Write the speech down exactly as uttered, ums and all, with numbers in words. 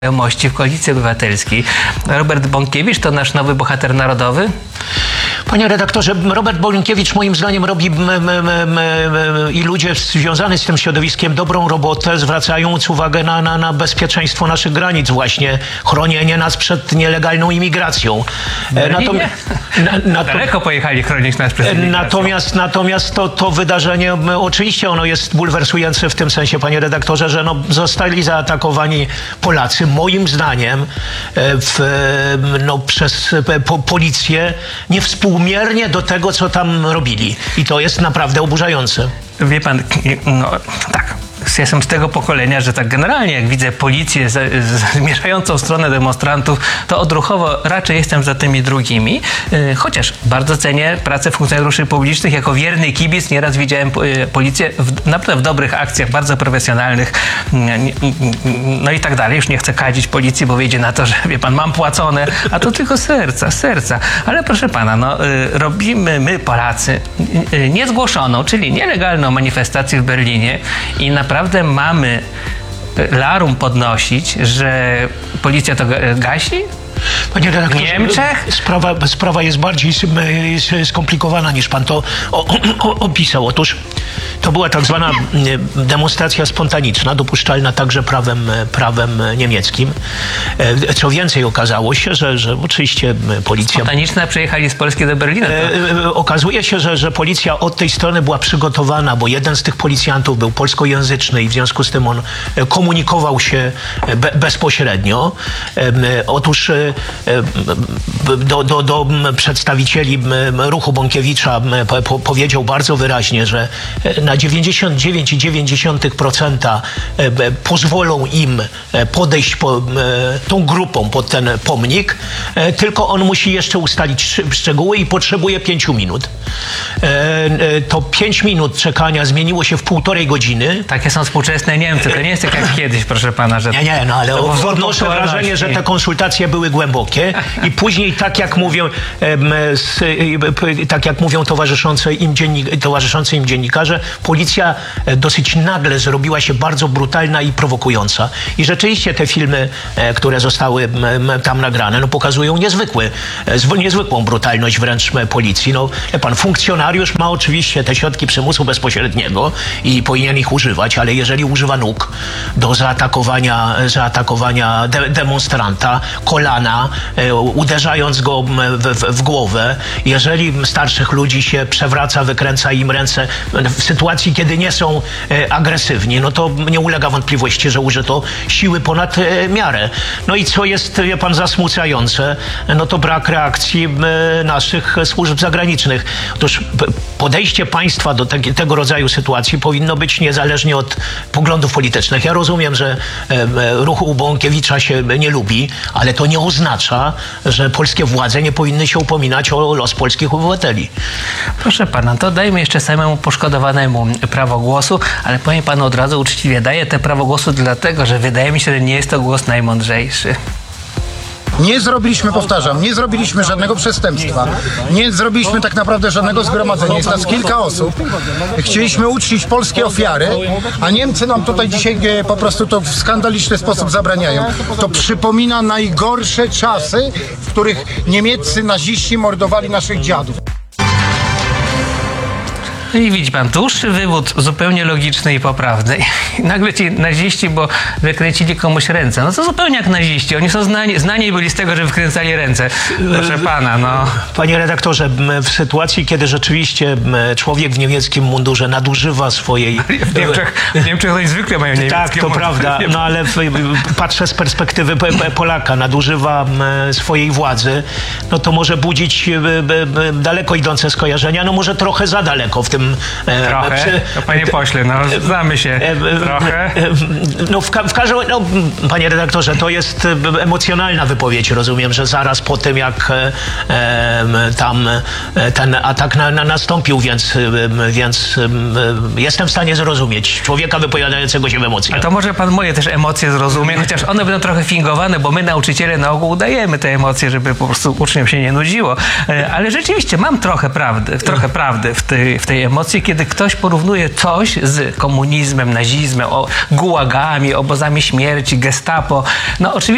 Mości w Koalicji Obywatelskiej. Robert Bąkiewicz to nasz nowy bohater narodowy? Panie redaktorze, Robert Bąkiewicz moim zdaniem robi m, m, m, m, i ludzie związani z tym środowiskiem dobrą robotę, zwracając uwagę na, na, na bezpieczeństwo naszych granic właśnie, chronienie nas przed nielegalną imigracją. Natom, na, na, Daleko pojechali chronić nas przed imigracją. Natomiast, natomiast to, to wydarzenie, oczywiście ono jest bulwersujące w tym sensie, panie redaktorze, że no, zostali zaatakowani Polacy, moim zdaniem w, no, przez po, policję niewspółmiernie do tego, co tam robili. I to jest naprawdę oburzające. Wie pan, no tak. Jestem z tego pokolenia, że tak generalnie jak widzę policję zmierzającą w stronę demonstrantów, to odruchowo raczej jestem za tymi drugimi. Chociaż bardzo cenię pracę funkcjonariuszy publicznych. Jako wierny kibic nieraz widziałem policję w, naprawdę w dobrych akcjach, bardzo profesjonalnych. No i tak dalej. Już nie chcę kadzić policji, bo wyjdzie na to, że wie pan, mam płacone, a to tylko serca, serca. Ale proszę pana, no robimy my Polacy niezgłoszoną, czyli nielegalną manifestację w Berlinie i na Naprawdę mamy larum podnosić, że policja to gasi? Panie redaktorze, w Niemczech? Sprawa, sprawa jest bardziej skomplikowana niż pan to o, o, opisał. Otóż to była tak zwana demonstracja spontaniczna, dopuszczalna także prawem, prawem niemieckim. Co więcej, okazało się, że, że oczywiście policja... Spontaniczna przyjechali z Polski do Berlina. To... Okazuje się, że, że policja od tej strony była przygotowana, bo jeden z tych policjantów był polskojęzyczny i w związku z tym on komunikował się be, bezpośrednio. Otóż do, do, do przedstawicieli ruchu Bąkiewicza po, powiedział bardzo wyraźnie, że na dziewięćdziesiąt dziewięć przecinek dziewięć procent pozwolą im podejść po, tą grupą pod ten pomnik, tylko on musi jeszcze ustalić szczegóły i potrzebuje pięciu minut. To pięć minut czekania zmieniło się w półtorej godziny. Takie są współczesne Niemcy. To nie jest tak jak kiedyś, proszę pana, że... Nie, nie, no ale odnoszę wrażenie, że te konsultacje były głębokie i później, tak jak mówią, tak jak mówią towarzyszące im, dziennik, towarzyszący im dziennikarze, policja dosyć nagle zrobiła się bardzo brutalna i prowokująca. I rzeczywiście te filmy, które zostały tam nagrane, no pokazują niezwykły, niezwykłą brutalność wręcz policji. No, pan funkcjonariusz ma oczywiście te środki przymusu bezpośredniego i powinien ich używać, ale jeżeli używa nóg do zaatakowania, zaatakowania de demonstranta, kolana, uderzając go w, w, w głowę, jeżeli starszych ludzi się przewraca, wykręca im ręce w sytuacji, kiedy nie są agresywni, no to nie ulega wątpliwości, że użyto siły ponad miarę. No i co jest, wie pan, zasmucające, no to brak reakcji naszych służb zagranicznych. Otóż podejście państwa do te, tego rodzaju sytuacji powinno być niezależnie od poglądów politycznych. Ja rozumiem, że ruchu Bąkiewicza się nie lubi, ale to nie oznacza, że polskie władze nie powinny się upominać o los polskich obywateli. Proszę pana, to dajmy jeszcze samemu poszkodowanemu prawo głosu, ale powiem panu od razu uczciwie, daję te prawo głosu dlatego, że wydaje mi się, że nie jest to głos najmądrzejszy. Nie zrobiliśmy, powtarzam, nie zrobiliśmy żadnego przestępstwa. Nie zrobiliśmy tak naprawdę żadnego zgromadzenia. Jest nas kilka osób. Chcieliśmy uczcić polskie ofiary, a Niemcy nam tutaj dzisiaj po prostu to w skandaliczny sposób zabraniają. To przypomina najgorsze czasy, w których niemieccy naziści mordowali naszych dziadów. No i widzi pan, dłuższy wywód zupełnie logiczny i poprawny. I nagle ci naziści, bo wykręcili komuś ręce. No to zupełnie jak naziści. Oni są znani, znani byli z tego, że wykręcali ręce. Proszę pana, no. Panie redaktorze, w sytuacji, kiedy rzeczywiście człowiek w niemieckim mundurze nadużywa swojej... W Niemczech, w Niemczech oni zwykle mają niemieckie Tak, to mundury. prawda, no ale w, patrzę z perspektywy Polaka, nadużywa swojej władzy, no to może budzić daleko idące skojarzenia, no może trochę za daleko w tym. Trochę? Przy, no, panie pośle, no znamy się trochę. No w, w każdym no, panie redaktorze, to jest emocjonalna wypowiedź. Rozumiem, że zaraz po tym, jak e, tam ten atak na, na nastąpił, więc, więc jestem w stanie zrozumieć człowieka wypowiadającego się w emocjach. A to może pan moje też emocje zrozumie, chociaż one będą trochę fingowane, bo my nauczyciele na ogół udajemy te emocje, żeby po prostu uczniom się nie nudziło. Ale rzeczywiście mam trochę prawdy, trochę prawdy w tej, w tej emocji. Emocje, kiedy ktoś porównuje coś z komunizmem, nazizmem, o, gułagami, obozami śmierci, gestapo. No oczywiście